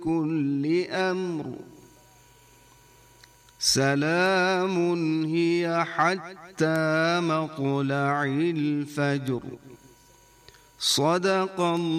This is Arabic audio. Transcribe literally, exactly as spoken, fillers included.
كل أمر سلام هي حتى مطلع الفجر. صدق الله.